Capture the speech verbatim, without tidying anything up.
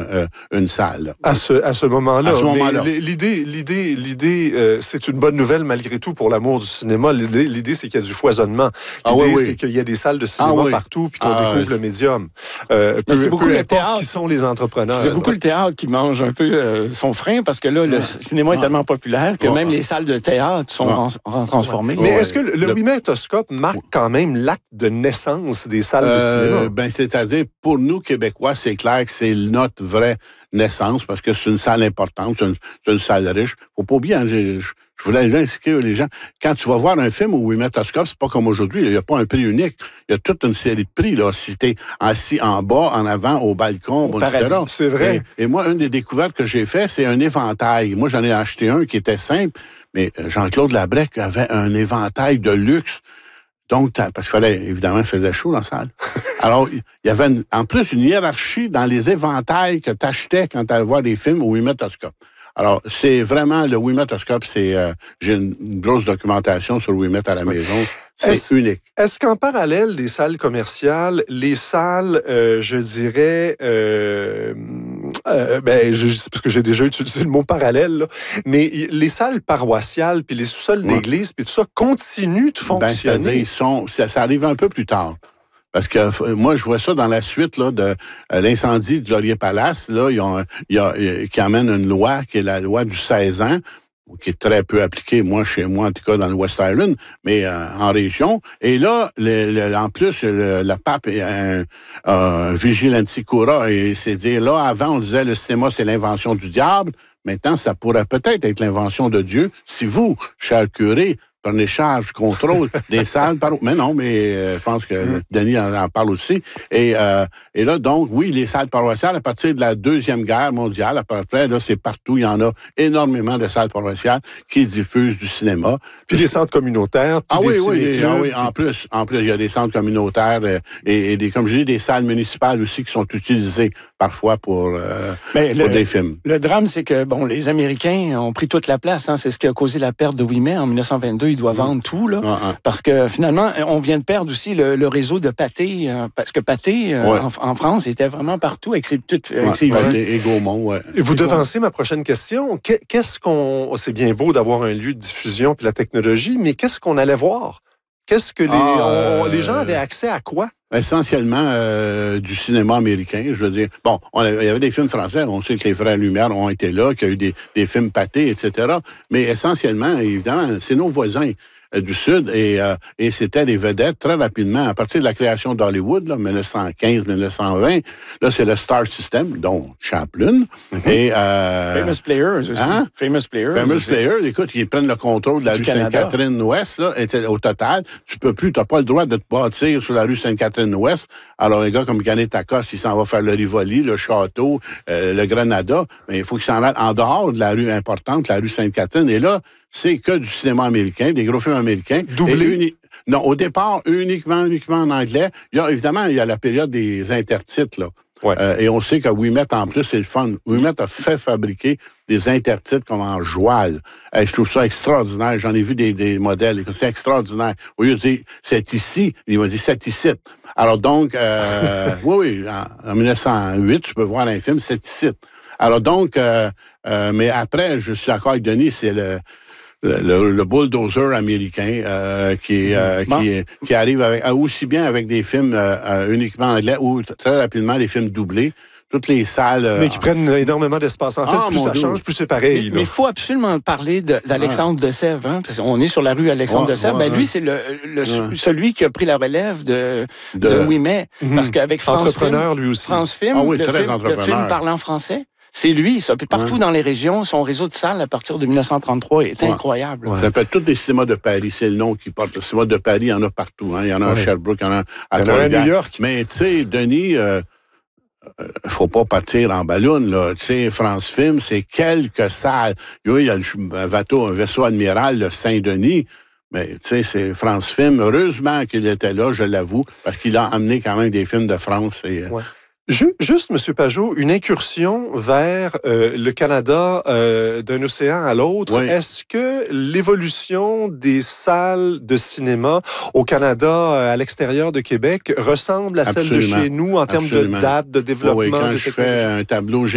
euh, une salle. À ce, à ce moment-là. À ce moment-là. Mais l'idée, l'idée, l'idée, euh, c'est une bonne nouvelle malgré tout pour l'amour du cinéma. L'idée, l'idée c'est qu'il y a du foisonnement. L'idée, ah, oui, oui. c'est qu'il y a des salles de cinéma ah, oui. partout puis qu'on ah, découvre le médium. Euh, peu, c'est beaucoup peu le importe théâtre. qui sont les entrepreneurs. C'est beaucoup le théâtre qui mange un peu euh, son frein parce que là, le ah. cinéma est ah. tellement populaire que ah. même les salles de théâtre sont ah. transformées. Mais ouais. est-ce que le, le huit-mètoscope marque quand même l'acte de naissance des salles euh, de cinéma? Ben, c'est-à-dire, pour nous, Québécois, c'est clair que c'est notre vraie naissance parce que c'est une salle importante, c'est une, c'est une salle riche. Faut pas oublier, hein, je, je voulais expliquer les gens, quand tu vas voir un film au huit-mètoscope, c'est pas comme aujourd'hui, il n'y a pas un prix unique, il y a toute une série de prix, là, si t'es assis en bas, en avant, au balcon, au paradis, c'est vrai. Et, et moi, une des découvertes que j'ai fait, c'est un éventail. Moi, j'en ai acheté un qui était simple, mais Jean-Claude Labrec avait un éventail de luxe. Donc, parce qu'il fallait, évidemment, il faisait chaud dans la salle. Alors, il y avait une, en plus une hiérarchie dans les éventails que tu achetais quand tu allais voir des films au huit-mètoscope. Alors, c'est vraiment, le huit-mètoscope, c'est, euh, j'ai une, une grosse documentation sur le huit-mètres à la maison. C'est est-ce, unique. Est-ce qu'en parallèle des salles commerciales, les salles, euh, je dirais, euh, euh, ben, je, parce que j'ai déjà utilisé le mot parallèle, là, mais les salles paroissiales, puis les sous-sols ouais. d'église, puis tout ça, continuent de fonctionner? Ben, c'est-à-dire, ils sont, ça, ça arrive un peu plus tard. Parce que euh, moi, je vois ça dans la suite là, de euh, l'incendie de Laurier Palace, là, ils ont, ils ont, ils, qui amène une loi qui est la loi du seize ans, qui est très peu appliquée, moi, chez moi, en tout cas, dans le West Island, mais euh, en région. Et là, le, le, en plus, le, le pape est un, un vigilanti cura, et c'est dire, là, avant, on disait, le cinéma, c'est l'invention du diable. Maintenant, ça pourrait peut-être être l'invention de Dieu. Si vous, cher curé, prenez charge, contrôle des salles. Par... Mais non, mais euh, je pense que mmh. Denis en, en parle aussi. Et, euh, et là, donc, oui, les salles paroissiales, à partir de la Deuxième Guerre mondiale, à peu près, là, c'est partout, il y en a énormément de salles paroissiales qui diffusent du cinéma. Puis des centres communautaires. Puis ah, des oui, oui, ah oui, puis... en plus, en plus, il y a des centres communautaires euh, et, et des, comme je dis, des salles municipales aussi qui sont utilisées parfois pour, euh, pour le, des films. Le drame, c'est que, bon, les Américains ont pris toute la place, hein, c'est ce qui a causé la perte de Ouimet en dix-neuf cent vingt-deux. Ils doivent mmh. vendre tout, là. Ah, ah. Parce que, finalement, on vient de perdre aussi le, le réseau de Pathé, euh, parce que Pathé, euh, ouais. en, en France, était vraiment partout avec ses petites... Ouais, ses Pathé et Gaumont, ouais. Et vous et devancez ma prochaine question. Qu'est-ce qu'on... C'est bien beau d'avoir un lieu de diffusion puis la technologie, mais qu'est-ce qu'on allait voir? Qu'est-ce que les, ah, on, les gens avaient accès à quoi? Essentiellement euh, du cinéma américain, je veux dire. Bon, on avait, il y avait des films français, on sait que les Frères Lumière ont été là, qu'il y a eu des, des films Pathé, et cetera. Mais essentiellement, évidemment, c'est nos voisins euh, du Sud et, euh, et c'était des vedettes très rapidement. À partir de la création d'Hollywood, là, dix-neuf cent quinze dix-neuf cent vingt, là, c'est le Star System, dont Chaplin. Mm-hmm. Et, euh, Famous Players aussi. Hein? Famous Players. Famous aussi. Players, écoute, ils prennent le contrôle de la du rue Sainte-Catherine-Ouest, là, et au total, tu peux plus, tu n'as pas le droit de te bâtir sur la rue Sainte-Catherine-Ouest. Alors, un gars comme Canet Tacoste, il s'en va faire le Rivoli, le Château, euh, le Granada, mais il faut qu'il s'en aille en dehors de la rue importante, la rue Sainte-Catherine, et là, c'est que du cinéma américain, des gros films américains. Doublé? Uni... Non, au départ, uniquement, uniquement en anglais. Il y a, évidemment, il y a la période des intertitres, là. Ouais. Euh, et on sait que Ouimet, en plus, c'est le fun. Ouimet a fait fabriquer des intertitres comme en joual. Euh, je trouve ça extraordinaire. J'en ai vu des, des modèles. C'est extraordinaire. Au lieu de dire « c'est ici », il m'a dit « c'est ici ». Alors donc, euh, oui, oui, en, en dix-neuf cent huit, tu peux voir un film « c'est ici ». Alors donc, euh, euh, mais après, je suis d'accord avec Denis, c'est le... Le, le bulldozer américain euh, qui, euh, bon. qui, qui arrive avec, aussi bien avec des films euh, uniquement en anglais ou très rapidement des films doublés. Toutes les salles... Euh... Mais qui prennent énormément d'espace. En fait, ah, plus ça Dieu. change, plus c'est pareil. Mais il faut absolument parler de, d'Alexandre ah. de Sèvres. Hein, parce qu'on est sur la rue Alexandre ouais, de Sèvres. Ouais, ben, lui, ouais. c'est le, le, ouais. celui qui a pris la relève de, de... de Ouimet. Mm-hmm. Parce qu'avec France Entrepreneur, Film, lui aussi. France Film, ah, oui, le, très film le film parlant français, c'est lui, ça. Puis partout ouais. dans les régions, son réseau de salles à partir de dix-neuf cent trente-trois est ouais. incroyable. Ouais. Ça s'appelle tous les cinémas de Paris. C'est le nom qui porte. Le cinéma de Paris, il y en a partout. Hein. Il y en a ouais. à Sherbrooke, il y en a à, il y en a à New York. Mais tu sais, Denis, euh, euh, faut pas partir en ballon, là. Tu sais, France Film, c'est quelques salles. Oui, il y a le bateau, un vaisseau admiral, le Saint-Denis. Mais, tu sais, c'est France Film. Heureusement qu'il était là, je l'avoue, parce qu'il a amené quand même des films de France. Et, euh, ouais. Juste, M. Pajot, une incursion vers euh, le Canada euh, d'un océan à l'autre. Oui. Est-ce que l'évolution des salles de cinéma au Canada, euh, à l'extérieur de Québec, ressemble à Absolument. celle de chez nous en termes Absolument. de date, de développement? Oui, quand de je fais un tableau